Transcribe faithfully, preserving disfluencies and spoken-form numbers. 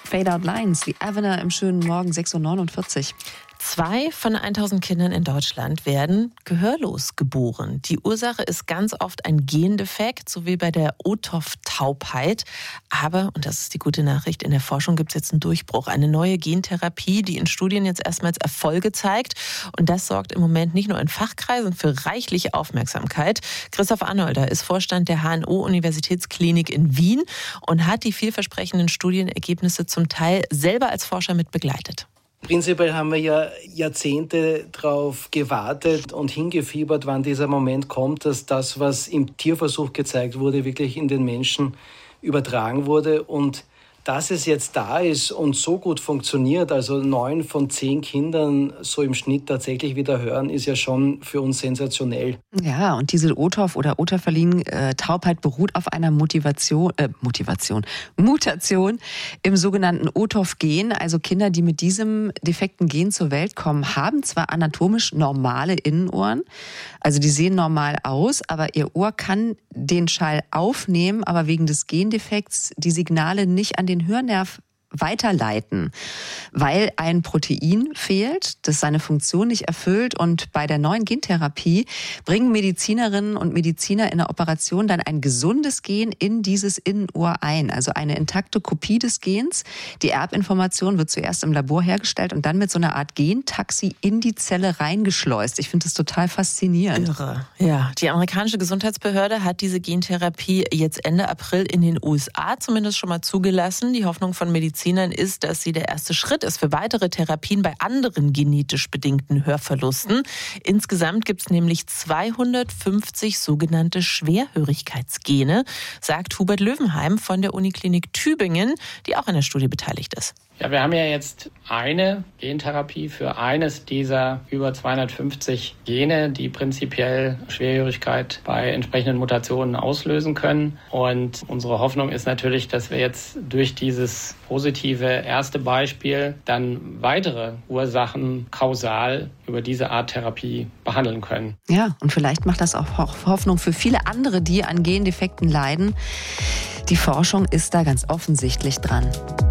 Fade Out Lines, die Avenue im schönen Morgen, sechs Uhr neunundvierzig. Zwei von tausend Kindern in Deutschland werden gehörlos geboren. Die Ursache ist ganz oft ein Gendefekt, so wie bei der O T O F-Taubheit. Aber, und das ist die gute Nachricht, in der Forschung gibt es jetzt einen Durchbruch. Eine neue Gentherapie, die in Studien jetzt erstmals Erfolge zeigt. Und das sorgt im Moment nicht nur in Fachkreisen für reichliche Aufmerksamkeit. Christoph Arnolder ist Vorstand der H N O-Universitätsklinik in Wien und hat die vielversprechenden Studienergebnisse zum Teil selber als Forscher mit begleitet. Prinzipiell haben wir ja Jahrzehnte darauf gewartet und hingefiebert, wann dieser Moment kommt, dass das, was im Tierversuch gezeigt wurde, wirklich in den Menschen übertragen wurde. Und dass es jetzt da ist und so gut funktioniert, also neun von zehn Kindern so im Schnitt tatsächlich wieder hören, ist ja schon für uns sensationell. Ja, und diese O T O F oder Otorferlin-Taubheit beruht auf einer Motivation, äh, Motivation, Mutation im sogenannten O T O F-Gen. Also Kinder, die mit diesem defekten Gen zur Welt kommen, haben zwar anatomisch normale Innenohren, also die sehen normal aus, aber ihr Ohr kann den Schall aufnehmen, aber wegen des Gendefekts die Signale nicht an den Hörnerv weiterleiten, weil ein Protein fehlt, das seine Funktion nicht erfüllt. Und bei der neuen Gentherapie bringen Medizinerinnen und Mediziner in der Operation dann ein gesundes Gen in dieses Innenohr ein, also eine intakte Kopie des Gens. Die Erbinformation wird zuerst im Labor hergestellt und dann mit so einer Art Gentaxi in die Zelle reingeschleust. Ich finde das total faszinierend. Irre. Ja, die amerikanische Gesundheitsbehörde hat diese Gentherapie jetzt Ende April in den U S A zumindest schon mal zugelassen. Die Hoffnung von Medizinern ist, dass sie der erste Schritt ist für weitere Therapien bei anderen genetisch bedingten Hörverlusten. Insgesamt gibt es nämlich zweihundertfünfzig sogenannte Schwerhörigkeitsgene, sagt Hubert Löwenheim von der Uniklinik Tübingen, die auch an der Studie beteiligt ist. Ja, wir haben ja jetzt eine Gentherapie für eines dieser über zweihundertfünfzig Gene, die prinzipiell Schwerhörigkeit bei entsprechenden Mutationen auslösen können. Und unsere Hoffnung ist natürlich, dass wir jetzt durch dieses positive erste Beispiel dann weitere Ursachen kausal über diese Art Therapie behandeln können. Ja, und vielleicht macht das auch Hoffnung für viele andere, die an Gendefekten leiden. Die Forschung ist da ganz offensichtlich dran.